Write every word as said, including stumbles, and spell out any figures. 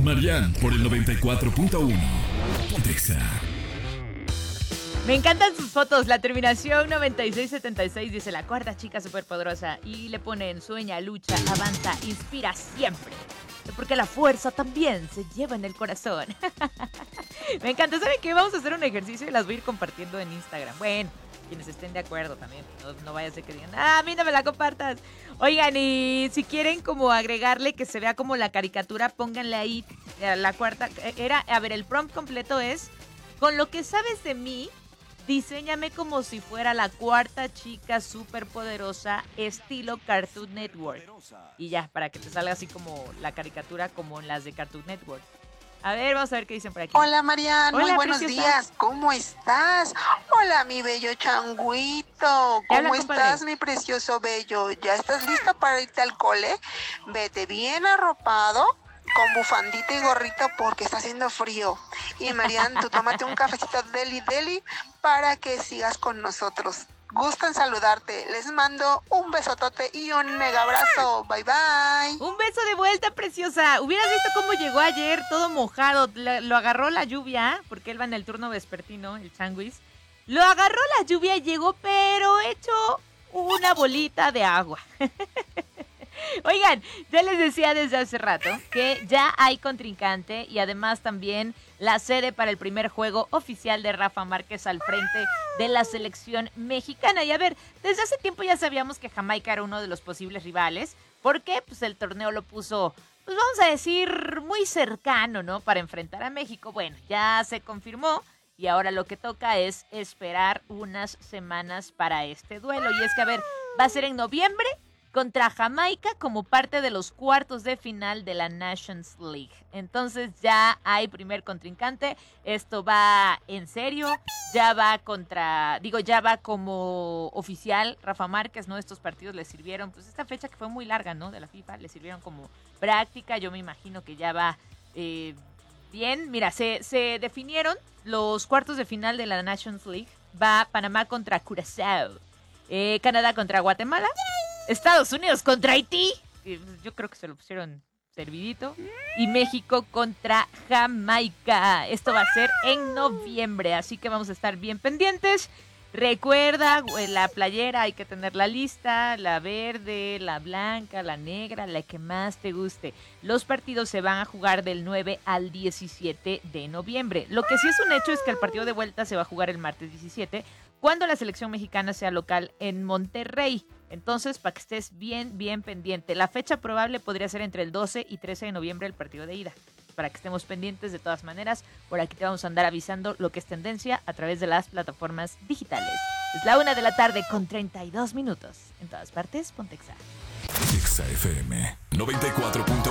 Marian por el noventa y cuatro punto uno. Pontexa. Me encantan sus fotos. La terminación noventa y seis setenta y seis dice la cuarta chica superpoderosa. Y le ponen sueña, lucha, avanza, inspira siempre. Porque la fuerza también se lleva en el corazón. Me encanta. ¿Saben qué? Vamos a hacer un ejercicio y las voy a ir compartiendo en Instagram. Bueno, quienes estén de acuerdo también. No, no vaya a ser que digan, ah, a mí no me la compartas. Oigan, y si quieren como agregarle que se vea como la caricatura, pónganle ahí la cuarta. Era, a ver, el prompt completo es: con lo que sabes de mí, diséñame como si fuera la cuarta chica superpoderosa estilo Cartoon Network. Y ya, para que te salga así como la caricatura como en las de Cartoon Network. A ver, vamos a ver qué dicen por aquí. Hola, Marian, Hola, muy buenos preciosa. días. ¿Cómo estás? Hola, mi bello changuito. Habla, ¿Cómo compadre. estás, mi precioso bello? ¿Ya estás listo para irte al cole? Vete bien arropado, con bufandita y gorrito porque está haciendo frío. Y Marian, tú tómate un cafecito deli deli para que sigas con nosotros. Gustan saludarte. Les mando un besotote y un mega abrazo. Bye, bye. Un beso de vuelta, preciosa. Hubieras visto cómo llegó ayer todo mojado. Lo, lo agarró la lluvia, porque él va en el turno vespertino, el changuis. Lo agarró la lluvia y llegó, pero hecho una bolita de agua. Oigan, ya les decía desde hace rato que ya hay contrincante y además también la sede para el primer juego oficial de Rafa Márquez al frente de la selección mexicana. Y a ver, desde hace tiempo ya sabíamos que Jamaica era uno de los posibles rivales, porque pues el torneo lo puso, pues vamos a decir, muy cercano, ¿no? Para enfrentar a México. Bueno, ya se confirmó y ahora lo que toca es esperar unas semanas para este duelo. Y es que, a ver, va a ser en noviembre contra Jamaica como parte de los cuartos de final de la Nations League. Entonces ya hay primer contrincante, esto va en serio, ya va contra, digo, ya va como oficial Rafa Márquez, ¿no? Estos partidos le sirvieron, pues esta fecha que fue muy larga, ¿no? De la FIFA, le sirvieron como práctica, yo me imagino que ya va eh, bien. Mira, se, se definieron los cuartos de final de la Nations League, va Panamá contra Curazao, eh, Canadá contra Guatemala, Estados Unidos contra Haití, yo creo que se lo pusieron servidito, y México contra Jamaica. Esto va a ser en noviembre, así que vamos a estar bien pendientes. Recuerda, la playera hay que tenerla lista, la verde, la blanca, la negra, la que más te guste. Los partidos se van a jugar del nueve al diecisiete de noviembre. Lo que sí es un hecho es que el partido de vuelta se va a jugar el martes diecisiete, cuando la selección mexicana sea local en Monterrey. Entonces, para que estés bien, bien pendiente. La fecha probable podría ser entre el doce y trece de noviembre el partido de ida. Para que estemos pendientes de todas maneras, por aquí te vamos a andar avisando lo que es tendencia a través de las plataformas digitales. Es la una de la tarde con treinta y dos minutos. En todas partes, Pontexa. Exa F M noventa y cuatro punto